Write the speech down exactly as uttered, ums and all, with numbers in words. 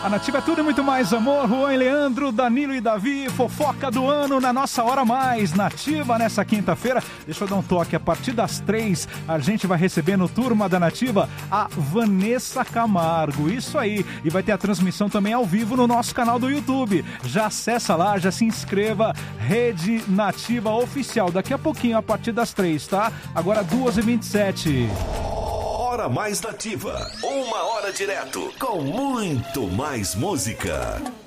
A Nativa é tudo e muito mais amor. Juan e Leandro, Danilo e Davi, fofoca do ano na nossa Hora Mais. Nativa nessa quinta-feira. Deixa eu dar um toque. A partir das três, a gente vai receber no Turma da Nativa a Vanessa Camargo. Isso aí. E vai ter a transmissão também ao vivo no nosso canal do YouTube. Já acessa lá, já se inscreva. Rede Nativa Oficial. Daqui a pouquinho, a partir das três, tá? Agora duas e vinte e sete. Hora Mais Nativa. Uma hora direto com muito mais música.